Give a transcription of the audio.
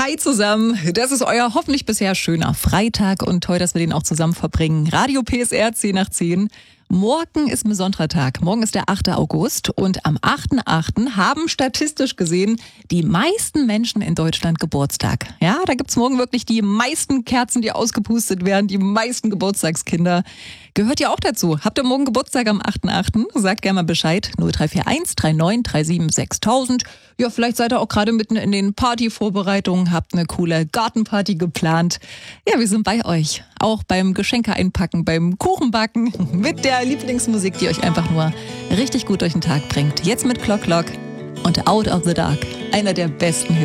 Hi zusammen, das ist euer hoffentlich bisher schöner Freitag und toll, dass wir den auch zusammen verbringen. Radio PSR 10 nach 10. Morgen ist ein besonderer Tag. Morgen ist der 8. August und am 8.8. haben statistisch gesehen die meisten Menschen in Deutschland Geburtstag. Ja, da gibt's morgen wirklich die meisten Kerzen, die ausgepustet werden, die meisten Geburtstagskinder. Gehört ihr auch dazu? Habt ihr morgen Geburtstag am 8.8.? Sagt gerne mal Bescheid. 0341 39 37 6000. Ja, vielleicht seid ihr auch gerade mitten in den Partyvorbereitungen, habt eine coole Gartenparty geplant. Ja, wir sind bei euch. Auch beim Geschenke einpacken, beim Kuchenbacken, mit der Lieblingsmusik, die euch einfach nur richtig gut durch den Tag bringt. Jetzt mit Clock Clock und Out of the Dark. Einer der besten Hits.